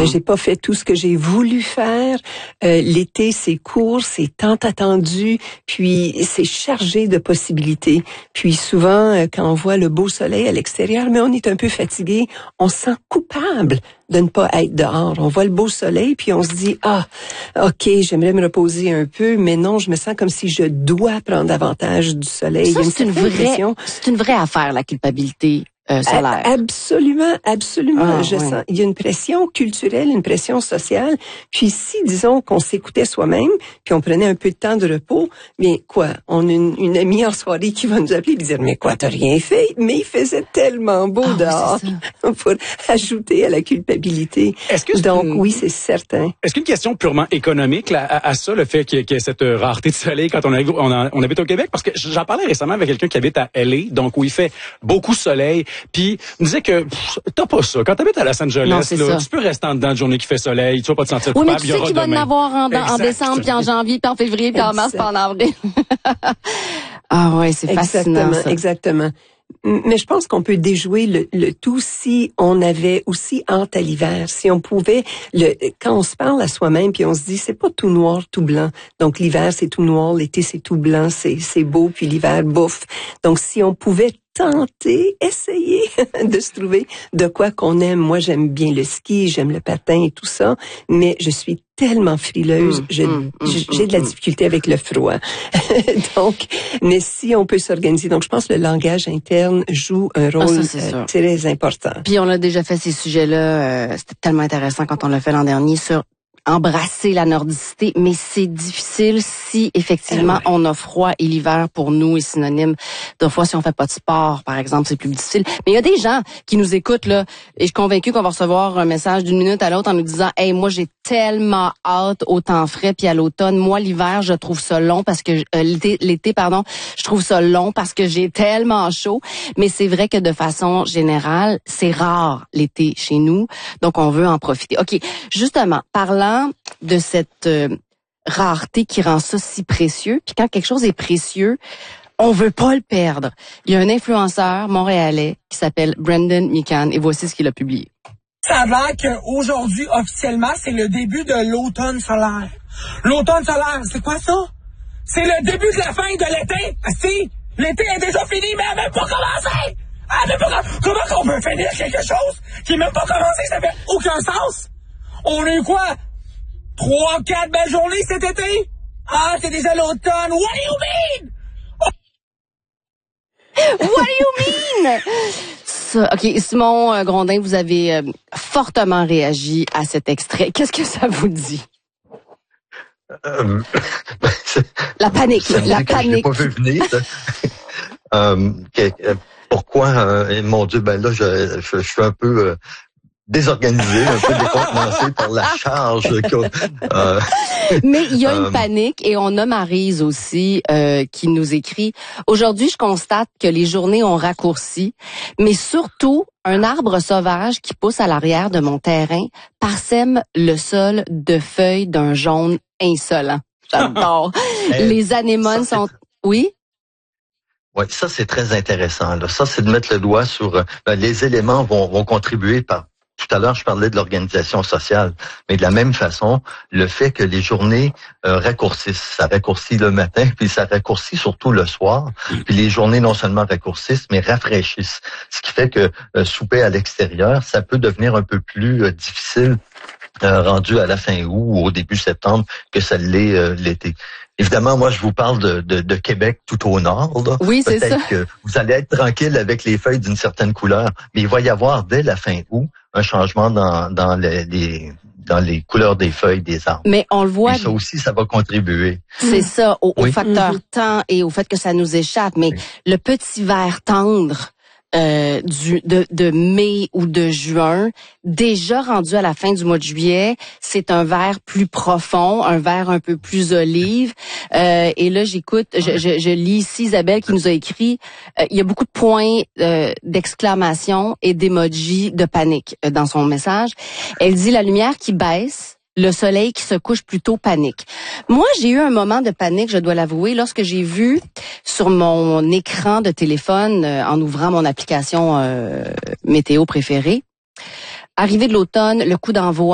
J'ai pas fait tout ce que j'ai voulu faire. L'été, c'est court, c'est tant attendu, puis c'est chargé de possibilités. Puis souvent, quand on voit le beau soleil à l'extérieur, mais on est un peu fatigué, on se sent coupable de ne pas être dehors. On voit le beau soleil, puis on se dit, OK, j'aimerais me reposer un peu, mais non, je me sens comme si je dois prendre davantage du soleil. Ça, c'est une vraie affaire, la culpabilité. Solaire. Absolument. Je sens, il y a une pression culturelle, une pression sociale. Puis si, disons, qu'on s'écoutait soi-même, puis on prenait un peu de temps de repos, bien quoi, on a une amie en soirée qui va nous appeler et dire, mais quoi, t'as rien fait? Mais il faisait tellement beau dehors pour ajouter à la culpabilité. Oui, c'est certain. Est-ce qu'une question purement économique là, à ça, le fait qu'il y ait cette rareté de soleil quand on habite au Québec? Parce que j'en parlais récemment avec quelqu'un qui habite à LA, donc où il fait beaucoup de soleil. Puis, il me disait que t'as pas ça. Quand t'habites à Los Angeles, là, tu peux rester en dedans de journée qui fait soleil, tu vas pas te sentir coupable. Oui, mais tu sais qu'il va en avoir en décembre, puis en janvier, puis en février, puis en mars, puis en avril. C'est fascinant, ça. Exactement. Mais je pense qu'on peut déjouer le tout si on avait aussi hâte à l'hiver. Si on pouvait, quand on se parle à soi-même, puis on se dit, c'est pas tout noir, tout blanc. Donc l'hiver, c'est tout noir, l'été, c'est tout blanc, c'est beau, puis l'hiver, bouffe. Donc si on pouvait tenter, essayer de se trouver de quoi qu'on aime. Moi, j'aime bien le ski, j'aime le patin et tout ça, mais je suis tellement frileuse, j'ai de la difficulté avec le froid. Donc, mais si on peut s'organiser, donc je pense que le langage interne joue un rôle très important. Puis on a déjà fait ces sujets-là, c'était tellement intéressant quand on l'a fait l'an dernier sur embrasser la nordicité, mais c'est difficile si effectivement on a froid et l'hiver pour nous est synonyme de froid. Si on fait pas de sport, par exemple, c'est plus difficile. Mais il y a des gens qui nous écoutent là, et je suis convaincue qu'on va recevoir un message d'une minute à l'autre en nous disant, hey, moi j'ai tellement hâte au temps frais puis à l'automne. Moi l'hiver je trouve ça long parce que l'été je trouve ça long parce que j'ai tellement chaud. Mais c'est vrai que de façon générale, c'est rare l'été chez nous, donc on veut en profiter. Ok, justement, parlant de cette rareté qui rend ça si précieux. Puis quand quelque chose est précieux, on veut pas le perdre. Il y a un influenceur montréalais qui s'appelle Brendan Mikan et voici ce qu'il a publié. Ça a l'air qu'aujourd'hui, officiellement, c'est le début de l'automne solaire. L'automne solaire, c'est quoi ça? C'est le début de la fin de l'été. Si, l'été est déjà fini, mais elle n'a même pas commencé. Comment qu'on peut finir quelque chose qui n'a même pas commencé? Ça fait aucun sens. On a eu quoi? 3-4 belles journées cet été? C'est déjà l'automne. What do you mean? What do you mean? OK, Simon Grondin, vous avez fortement réagi à cet extrait. Qu'est-ce que ça vous dit? La panique. La panique. Je l'ai pas vu venir. Pourquoi, mon Dieu, ben là, je suis un peu... désorganisé, un peu décontenancé par la charge. Mais il y a une panique et on a Maryse aussi qui nous écrit « Aujourd'hui, je constate que les journées ont raccourci, mais surtout, un arbre sauvage qui pousse à l'arrière de mon terrain parsème le sol de feuilles d'un jaune insolent. » J'adore. Les anémones sont... Oui? Oui, ça, c'est très intéressant. Là. Ça, c'est de mettre le doigt sur... les éléments vont contribuer par... Tout à l'heure, je parlais de l'organisation sociale, mais de la même façon, le fait que les journées raccourcissent, ça raccourcit le matin, puis ça raccourcit surtout le soir, puis les journées non seulement raccourcissent, mais rafraîchissent. Ce qui fait que souper à l'extérieur, ça peut devenir un peu plus difficile rendu à la fin août ou au début septembre que ça l'est l'été. Évidemment, moi, je vous parle de Québec tout au nord. Là. Oui, c'est ça. Peut-être que vous allez être tranquille avec les feuilles d'une certaine couleur, mais il va y avoir dès la fin août un changement dans les couleurs des feuilles des arbres. Mais on le voit. Et ça aussi, ça va contribuer. C'est ça, au facteur temps et au fait que ça nous échappe. Mais le petit vert tendre de mai ou de juin, déjà rendu à la fin du mois de juillet, c'est un vert plus profond, un vert un peu plus olive. Et là, je lis ici Isabelle qui nous a écrit, il y a beaucoup de points d'exclamation et d'emoji de panique dans son message. Elle dit la lumière qui baisse, le soleil qui se couche plutôt panique. Moi, j'ai eu un moment de panique, je dois l'avouer, lorsque j'ai vu sur mon écran de téléphone, en ouvrant mon application météo préférée, arrivée de l'automne, le coup d'envoi